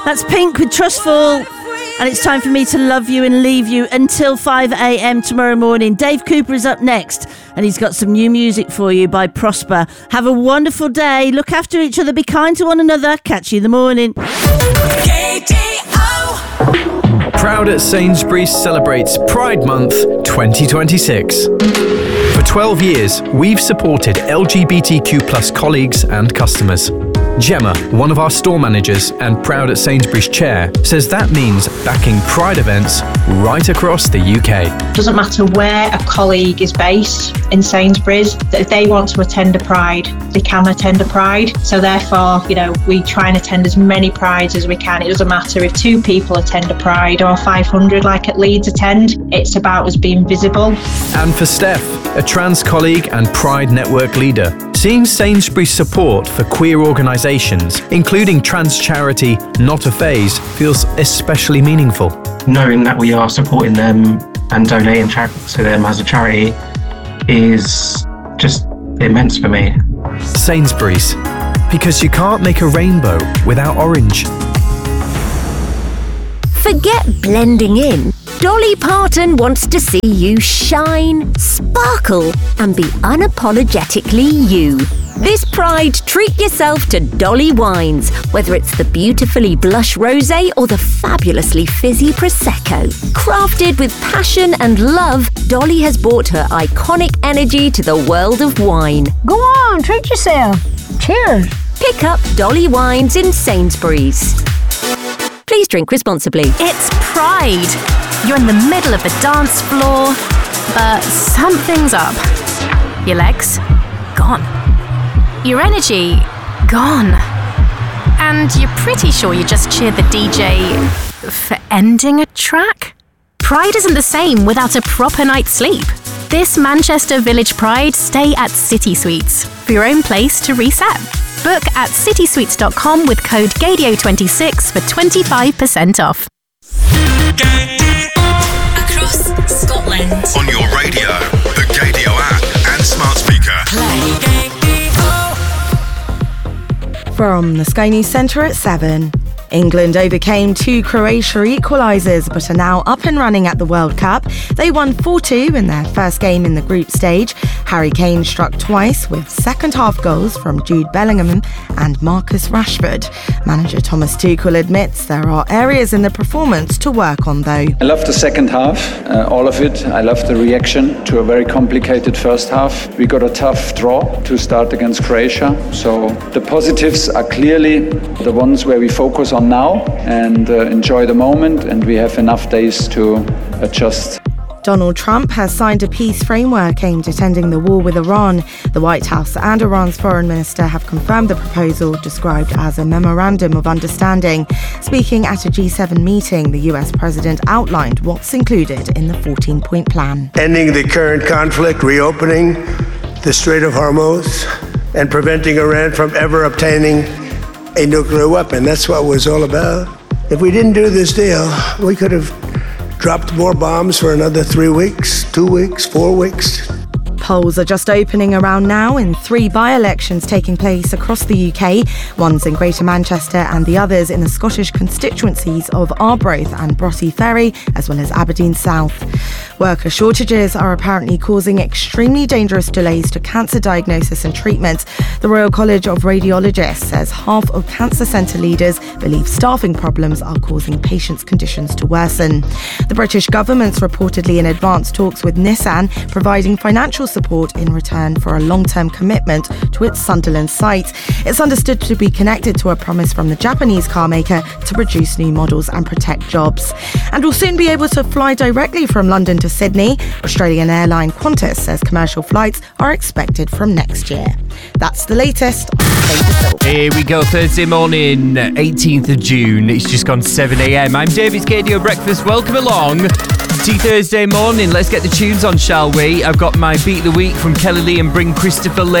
That's Pink with Trustful. And it's time for me to love you and leave you until 5 a.m. tomorrow morning. Dave Cooper is up next, and he's got some new music for you by Prosper. Have a wonderful day. Look after each other. Be kind to one another. Catch you in the morning. Proud at Sainsbury's celebrates Pride Month 2026. For 12 years, we've supported LGBTQ+ colleagues and customers. Gemma, one of our store managers and Proud at Sainsbury's chair, says that means backing Pride events right across the UK. Doesn't matter where a colleague is based in Sainsbury's, that if they want to attend a Pride, they can attend a Pride. So therefore, we try and attend as many Prides as we can. It doesn't matter if 2 people attend a Pride or 500 like at Leeds attend. It's about us being visible. And for Steph, a trans colleague and Pride Network leader, seeing Sainsbury's support for queer organisations, including trans charity Not a Phase, feels especially meaningful. Knowing that we are supporting them and donating to them as a charity is just immense for me. Sainsbury's, because you can't make a rainbow without orange. Forget blending in. Dolly Parton wants to see you shine, sparkle, and be unapologetically you. This Pride, treat yourself to Dolly wines, whether it's the beautifully blush rosé or the fabulously fizzy Prosecco. Crafted with passion and love, Dolly has brought her iconic energy to the world of wine. Go on, treat yourself. Cheers. Pick up Dolly wines in Sainsbury's. Please drink responsibly. It's Pride. You're in the middle of the dance floor, but something's up. Your legs? Gone. Your energy? Gone. And you're pretty sure you just cheered the DJ for ending a track? Pride isn't the same without a proper night's sleep. This Manchester Village Pride, stay at City Suites for your own place to reset. Book at citysuites.com with code GADIO26 for 25% off. Across Scotland. On your radio, the Gadio app and smart speaker. Play. From the Sky News Centre at 7. England overcame 2 Croatia equalisers but are now up and running at the World Cup. They won 4-2 in their first game in the group stage. Harry Kane struck twice with second-half goals from Jude Bellingham and Marcus Rashford. Manager Thomas Tuchel admits there are areas in the performance to work on though. I love the second half, all of it. I love the reaction to a very complicated first half. We got a tough draw to start against Croatia. So the positives are clearly the ones where we focus on now and enjoy the moment, and we have enough days to adjust. Donald Trump has signed a peace framework aimed at ending the war with Iran. The White House and Iran's foreign minister have confirmed the proposal, described as a memorandum of understanding. Speaking at a G7 meeting, the US president outlined what's included in the 14-point plan. Ending the current conflict, reopening the Strait of Hormuz, and preventing Iran from ever obtaining a nuclear weapon. That's what it was all about. If we didn't do this deal, we could have dropped more bombs for another 3 weeks, 2 weeks, 4 weeks. Polls are just opening around now in 3 by-elections taking place across the UK. One's in Greater Manchester and the others in the Scottish constituencies of Arbroath and Broughty Ferry, as well as Aberdeen South. Worker shortages are apparently causing extremely dangerous delays to cancer diagnosis and treatment. The Royal College of Radiologists says half of cancer centre leaders believe staffing problems are causing patients' conditions to worsen. The British government's reportedly in advanced talks with Nissan, providing financial support in return for a long-term commitment to its Sunderland site. It's understood to be connected to a promise from the Japanese car maker to produce new models and protect jobs. And we'll soon be able to fly directly from London to Sydney. Australian airline Qantas says commercial flights are expected from next year. That's the latest. Here we go, Thursday morning, 18th of June. It's just gone 7 a.m. I'm David's KDO Breakfast. Welcome along. Thursday morning. Let's get the tunes on, shall we? I've got my Beat of the Week from Kelly Lee and Bring Christopher Lee.